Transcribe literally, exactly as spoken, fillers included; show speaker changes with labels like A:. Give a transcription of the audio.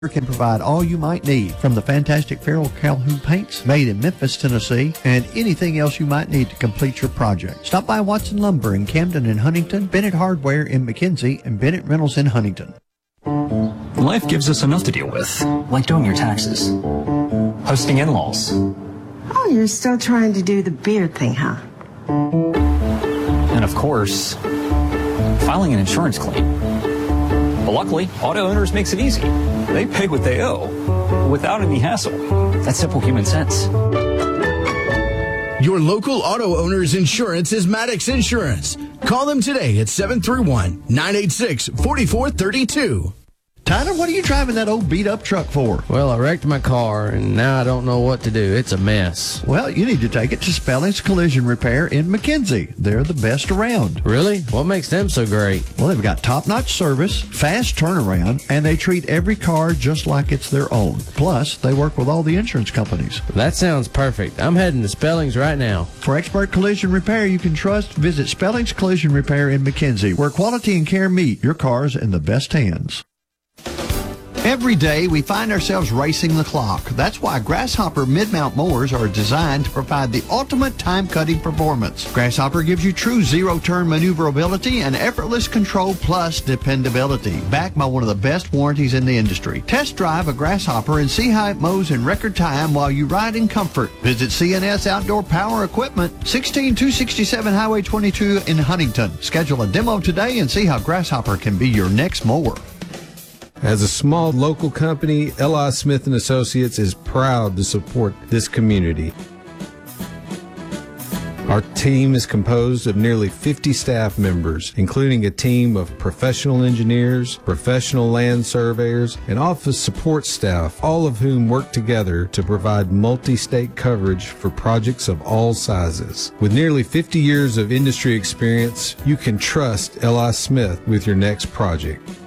A: can provide all you might need, from the fantastic Farrell Calhoun paints made in Memphis, Tennessee, and anything else you might need to complete your project. Stop by Watson Lumber in Camden and Huntington, Bennett Hardware in McKenzie, and Bennett Rentals in Huntington.
B: Life gives us enough to deal with, like doing your taxes, hosting in-laws.
C: Oh, you're still trying to do the beard thing, huh?
B: And of course, filing an insurance claim. But luckily, Auto Owners makes it easy. They pay what they owe without any hassle. That's simple human sense.
D: Your local Auto Owners insurance is Maddox Insurance. Call them today at seven three one, nine eight six, four four three two.
A: Tyler, what are you driving that old beat-up truck for?
E: Well, I wrecked my car, and now I don't know what to do. It's a mess.
A: Well, you need to take it to Spelling's Collision Repair in McKenzie. They're the best around.
E: Really? What makes them so great?
A: Well, they've got top-notch service, fast turnaround, and they treat every car just like it's their own. Plus, they work with all the insurance companies.
E: That sounds perfect. I'm heading to Spelling's right now.
A: For expert collision repair you can trust, visit Spelling's Collision Repair in McKenzie, where quality and care meet. Your car's in the best hands. Every day, we find ourselves racing the clock. That's why Grasshopper mid-mount mowers are designed to provide the ultimate time-cutting performance. Grasshopper gives you true zero-turn maneuverability and effortless control plus dependability, backed by one of the best warranties in the industry. Test drive a Grasshopper and see how it mows in record time while you ride in comfort. Visit C N S Outdoor Power Equipment, sixteen two sixty-seven Highway twenty-two in Huntington. Schedule a demo today and see how Grasshopper can be your next mower.
F: As a small local company, L I Smith and Associates is proud to support this community. Our team is composed of nearly fifty staff members, including a team of professional engineers, professional land surveyors, and office support staff, all of whom work together to provide multi-state coverage for projects of all sizes. With nearly fifty years of industry experience, you can trust L I Smith with your next project.